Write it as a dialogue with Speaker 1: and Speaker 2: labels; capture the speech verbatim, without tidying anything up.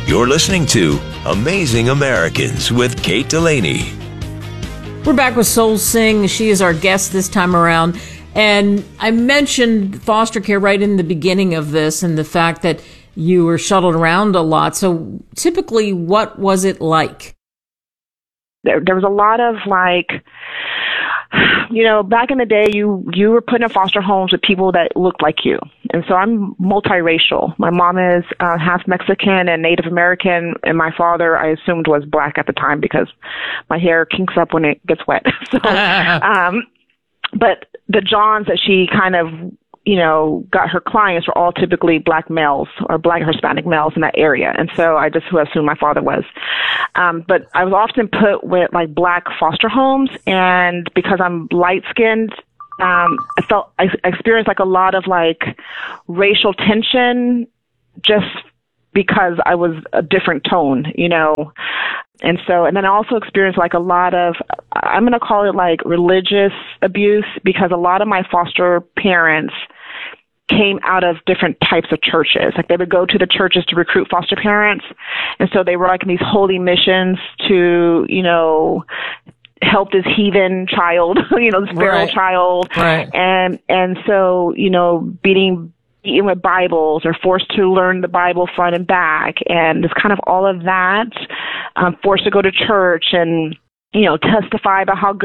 Speaker 1: You're listening to Amazing Americans with Kate Delaney.
Speaker 2: We're back with Soul Singh. She is our guest this time around. And I mentioned foster care right in the beginning of this and the fact that you were shuttled around a lot. So typically, what was it like?
Speaker 3: There, there was a lot of like, you know, back in the day, you, you were put in foster homes with people that looked like you. And so I'm multiracial. My mom is uh, half Mexican and Native American, and my father, I assumed, was black at the time because my hair kinks up when it gets wet. so, um, but the Johns that she kind of, you know, got her clients were all typically black males or black Hispanic males in that area. And so I just assumed my father was. Um, but I was often put with like black foster homes, and because I'm light skinned, um, I felt I experienced like a lot of like racial tension just because I was a different tone, you know. And so, and then I also experienced like a lot of, I'm going to call it like religious abuse, because a lot of my foster parents came out of different types of churches. Like they would go to the churches to recruit foster parents. And so they were like in these holy missions to, you know, help this heathen child, you know, this feral
Speaker 2: Right.
Speaker 3: child.
Speaker 2: Right.
Speaker 3: And, and so, you know, beating, beaten with Bibles or forced to learn the Bible front and back. And it's kind of all of that, um, forced to go to church and, you know, testify about how good